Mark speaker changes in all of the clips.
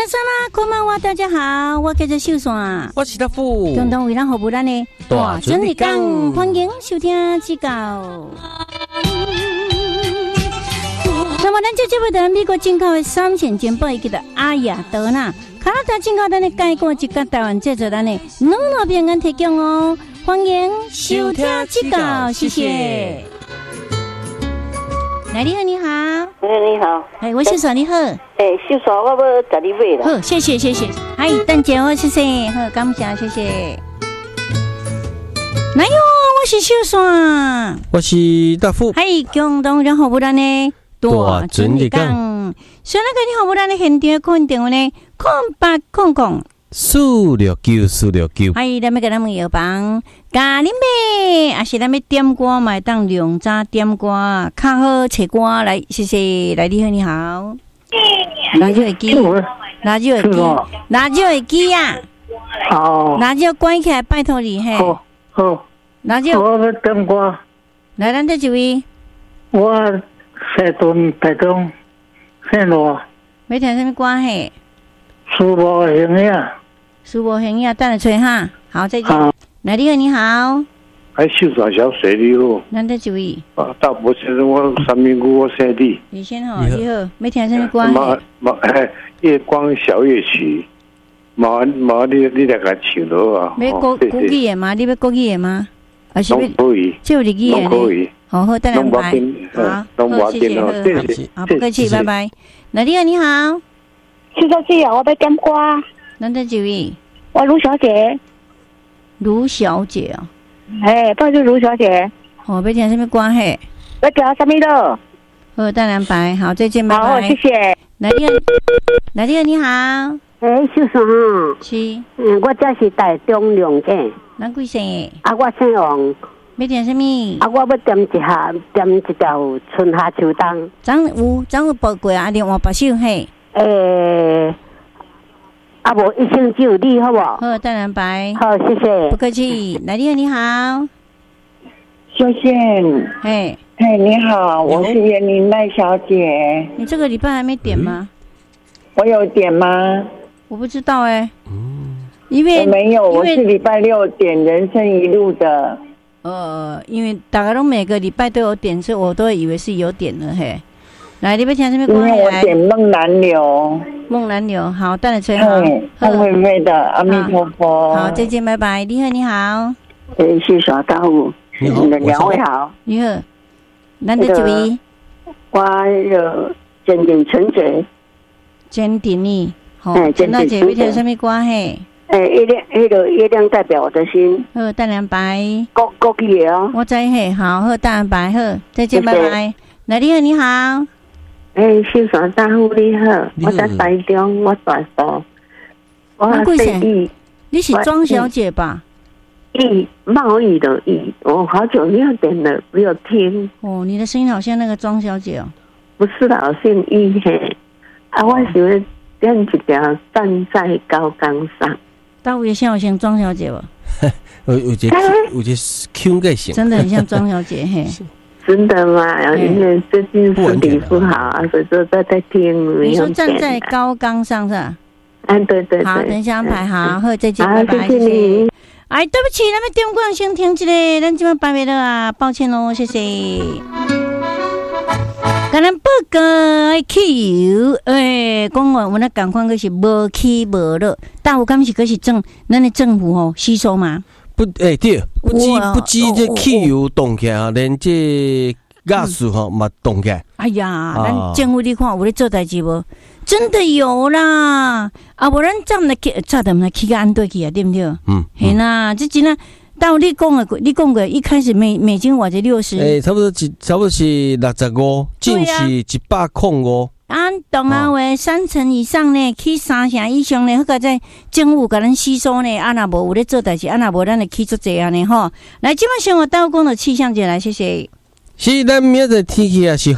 Speaker 1: 皆さんこんばんは，大家好，我叫做秀山，
Speaker 2: 我是大富，
Speaker 1: 共同为咱服务咱的
Speaker 2: 大准日讲，
Speaker 1: 欢迎收听指教。那么，咱这节目在美国进口的3线煎包，伊叫做阿雅德纳，加拿大进口咱的介锅一甲台湾制作咱的两路平安提供哦，欢迎收听指教，谢谢。来，你好，你好。
Speaker 3: 你好。
Speaker 1: 我秀爽，你好。
Speaker 3: 秀爽，我要10你买了。
Speaker 1: 好，谢谢。等姐哦，谢谢。好，感谢，谢谢。来哟，我是秀爽，
Speaker 2: 我是大富。
Speaker 1: 共同然后不然呢？大准日讲。所以那个你好不然呢？现场可能电话呢，0800。469。咱要给咱们药房，咖喱妹，还是咱要点歌嘛？当两早点歌，较好找歌来，谢谢。来，你好。辣椒会机啊！
Speaker 3: 好，
Speaker 1: 辣椒关起来，拜托你嘿。
Speaker 3: 好。
Speaker 1: 辣椒，
Speaker 3: 我要点歌。
Speaker 1: 来，咱这一位。
Speaker 3: 我西屯台中县路。
Speaker 1: 要听什么歌嘿？
Speaker 3: 书无形呀。
Speaker 1: 书无形呀，等下吹哈。好，再见。来，你好。
Speaker 3: 秀爽小水你好。
Speaker 1: 咱这一位。
Speaker 3: 大伯先生，我三明姑，我兄弟。
Speaker 1: 你先好，你好。要听什么歌嘿？
Speaker 3: 月光小夜曲。你来甲唱落啊？
Speaker 1: 要国语的吗？你要国语的吗？还是要？
Speaker 3: 可以。
Speaker 1: 就日语的呢？
Speaker 3: 可以。
Speaker 1: 好，等下拜。好，谢谢。好，不客气，拜拜。来，你好。
Speaker 4: 秀小姐，我要点歌。
Speaker 1: 咱这一位。
Speaker 4: 我卢小姐。
Speaker 1: 卢小姐哦。
Speaker 4: 不是卢小姐。
Speaker 1: 要听什么歌嘿？
Speaker 4: 要听什么了？
Speaker 1: 好，等下拜。好，再见，拜拜。
Speaker 4: 好，谢谢。
Speaker 1: 来，你好。
Speaker 4: 秀爽。
Speaker 1: 是。
Speaker 4: 我这是台中龙井。
Speaker 1: 咱几岁？
Speaker 4: 我姓王。
Speaker 1: 要听什么？
Speaker 4: 我要点一条春夏秋冬。
Speaker 1: 张有报过啊？另外把手嘿。
Speaker 4: 无一生只有你，好不好？
Speaker 1: 好，当然白。
Speaker 4: 好，谢谢。
Speaker 1: 不客气。来，你好。
Speaker 5: 秀倩。你好，我是园林赖小姐。
Speaker 1: 你这个礼拜还没点吗？
Speaker 5: 我有点吗？
Speaker 1: 我不知道因为
Speaker 5: 我没有，我是礼拜6点人生一路的。
Speaker 1: 因为大家都每个礼拜都有点，所以我都以为是有点了嘿。来，你要听什么歌？
Speaker 5: 因为我点梦南流。
Speaker 1: 梦南流，好，等下吹好。
Speaker 5: 很美味的，阿弥陀佛。
Speaker 1: 好，再见，拜拜。你好。
Speaker 5: 谢谢大户。你们2位好。
Speaker 1: 你好。咱这一位。
Speaker 5: 我有坚定纯洁。
Speaker 1: 坚定你。好，陈大姐要听什么歌嘿？
Speaker 5: 月亮代表我的心。
Speaker 1: 好，等下拜。
Speaker 5: 国语的哦。
Speaker 1: 我知嘿，好，等下拜，好，再见，拜拜。来，你好。
Speaker 5: 秀爽大户你好，我在台中，我大嫂。
Speaker 1: 你是庄小姐吧？
Speaker 5: 冒雨的雨，我好久没有点了，没有听。
Speaker 1: 你的声音好像那个庄小姐哦。
Speaker 5: 不是的，姓易嘿。我喜欢点一条站在高岗上。
Speaker 1: 大卫像庄小姐吧？
Speaker 2: 有这 Q 个型，
Speaker 1: 真的很像庄小姐嘿。
Speaker 5: 真的吗？因为最近身体不好啊，所以说在听。
Speaker 1: 你说站在高岗上是吧？
Speaker 5: 对。
Speaker 1: 好，等一下安排好，好，再见，拜拜，谢谢。对不起，咱们电话先停一下，咱今晚拜拜了啊，抱歉哦，谢谢。跟咱报告汽油，讲话我那赶快可是无起无落，大有敢是可是咱的政府吸收吗？
Speaker 2: 对，不止这汽油动起来，连这驾驶嘛动起来。
Speaker 1: 哎呀，咱政府你看有咧做代志无？真的有啦！无咱早点来起个安对去啊，对不对？嘿啦，这真啊，到你讲过，一开始美金偌者60，
Speaker 2: 差不多是65，净是105。
Speaker 1: 懂啊喂，3成以上呢，起3成以上呢，好个在政府甲咱吸收呢，若无有咧做代志，若无咱就起出这样呢吼。来，今晚生活到讲的气象节来，谢谢。
Speaker 2: 是咱明仔天气也是好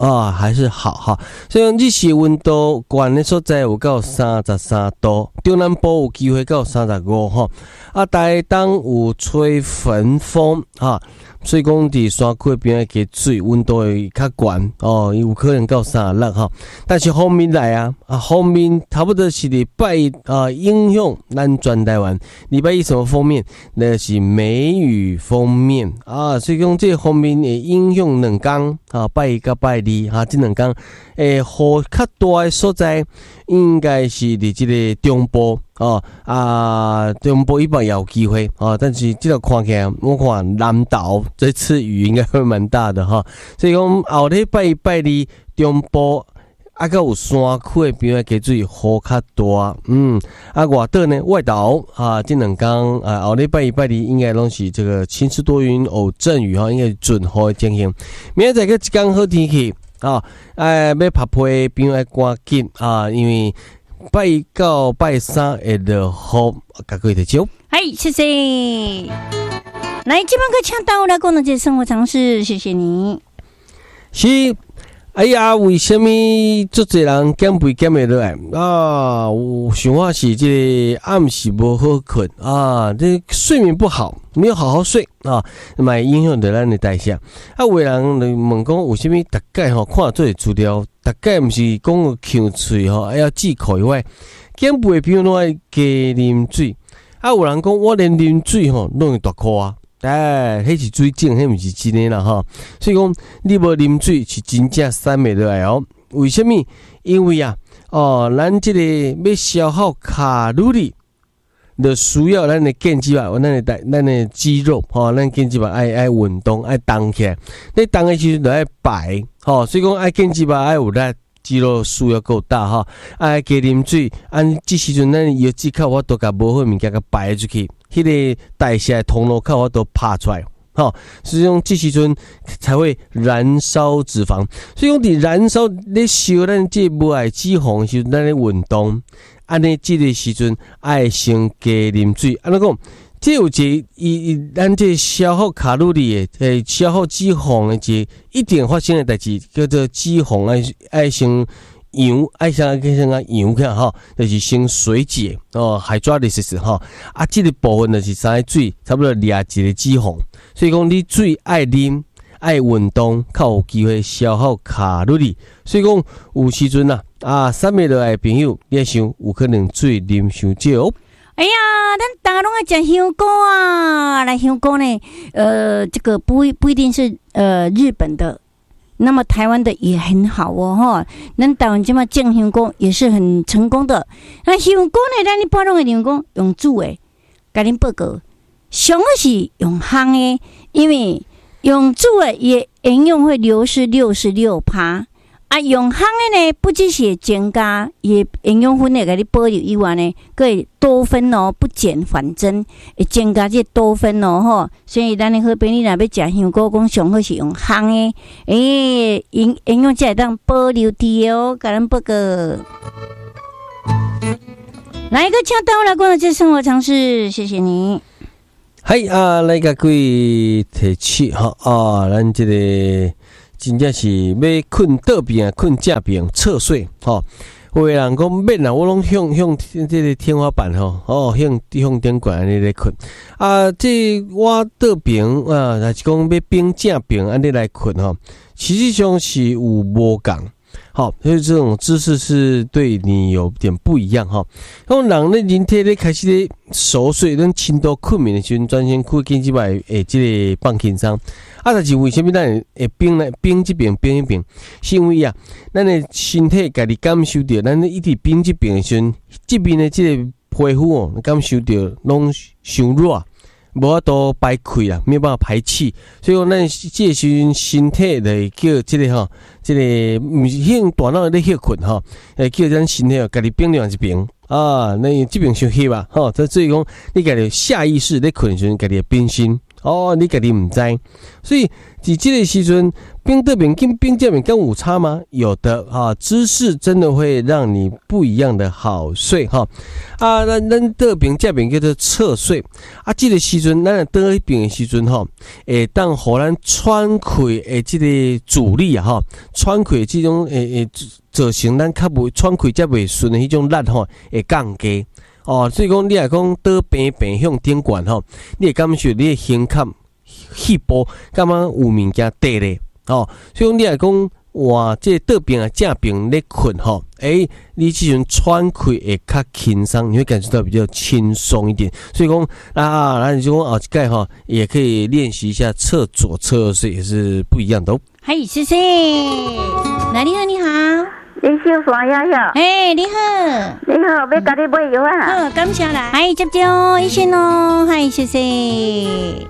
Speaker 2: 还是好哈。所以日时温度高的所在有到33度，中南部有机会到35哈。台东有吹焚风哈，所以讲伫山区边嘅水温度会较高有可能到36哈。但是后面来后面差不多是礼拜影响咱全台湾。礼拜一什么封面？那是梅雨封面所以讲这方面会影响2天拜一到拜二这2天雨较大的所在应该是伫这个中部中部一般也有机会但是这个看起来我看南岛这次雨应该会蛮大的所以讲后礼拜一拜二中部还有山区的边嘅水雨较大外岛呢外岛这2天后礼拜一拜二应该拢是这个晴时多云偶阵雨应该是准雨的情形。明仔载个一天好天气要拍皮边要赶紧因为拜一到拜三会落雨，甲各位提醒。
Speaker 1: 谢谢。来，这边个请到来讲的这生活常识，谢谢你。
Speaker 2: 是，为什么足侪人减肥减袂落来有想法是这个暗时无好困这睡眠不好，没有好好睡那么影响到咱的代谢。有的人就问讲，为什么大概看做资料，大概不是讲呛嘴要止渴以外，减肥的朋友拢爱加啉水。有人讲我连啉水拢会大哭迄是水肿，迄毋是真诶啦所以讲你无啉水是真正瘦袂落来为什么？因为咱这个要消耗卡路里，就需要咱的腱肌肉，咱的肌肉咱腱肌肉爱运动，爱动起来。你动的时阵就爱摆所以讲爱腱肌肉爱有力。肌肉需要够大加啉水，这时阵咱腰子口我都甲无好物件甲排出去，迄个代谢通路口我都拍出来所以讲这时阵才会燃烧脂肪。所以讲伫燃烧咧烧咱这无爱脂肪时阵，咱咧运动，安尼这个时阵爱先加啉水。安尼讲，这有一咱这消耗卡路里的消耗脂肪的一点发生的代志，叫做脂肪爱先油，爱先油看就是先水解hydrolysis这个部分就是三个水差不多掠一个脂肪。所以讲你水爱啉爱运动，较有机会消耗卡路里。所以讲有时阵瘦袂落来的朋友，你想有可能水啉伤少。
Speaker 1: 咱大家拢爱食香菇来香菇呢，这个不一定是日本的，那么台湾的也很好咱台湾这么种香菇也是很成功的。那香菇呢，咱一般拢会用煮的，甲恁报告，上好是用烘的，因为用煮的也营养会流失66%。用烘的呢，不只是增加也营养分会给你保留以外呢，可以多酚不减反增，会增加这多酚所以咱的好朋友若要食香菇，讲上好是用烘的，营养才会当保留住甲咱报告。来一个请到来讲的这生活常识，谢谢你。
Speaker 2: 来甲各位提起咱这个。真正是要困倒边困正边侧睡有的人讲免我拢向这个天花板向顶管安尼来困这我倒边若是讲要平正边安尼来困实际上是有无共所以这种姿势是对你有点不一样讲人咧人体咧开始咧熟睡，咱深度困眠的时阵，专心去紧即摆这个放轻松。但是为什么咱会冰这边冰一边？是因为咱的身体家己感受到，咱一直冰这边的时阵，这边的这个皮肤感受到拢伤热，无法度排气啦，没有办法排气，所以讲咱这个时阵身体来叫这个这个不是迄种大脑在休困叫咱身体家己冰两一边那这边伤翕所以讲你家己下意识在困的时阵，家己冰心哦，你家己唔知，所以在这个时阵，冰这边跟冰这边跟有差吗？有的啊，姿势真的会让你不一样的好睡哈。啊，咱这边这边叫做侧睡啊，这个时阵咱倒迄边的时阵哈，当互咱喘气的这个阻力啊哈，喘气这种造成咱较袂喘气才袂顺的迄种力吼，会降低。哦，所以讲你来讲倒平平向顶悬吼，你会感受你的胸坎、膝部感觉有物件跌咧。哦，所以讲你来讲哇，这倒平啊正平咧困吼，你这阵喘气会较轻松，你会感受到比较轻松一点。所以讲那你就讲一盖哈，也可以练习一下侧左侧右睡，也是不一样的哦。
Speaker 1: 嗨，谢谢，来你好，你好。
Speaker 6: 你小山呀呀，
Speaker 1: 你好，
Speaker 6: 你好，要甲你买药啊？
Speaker 1: 好，感谢啦，嗨，接一线哦，嗨，谢谢。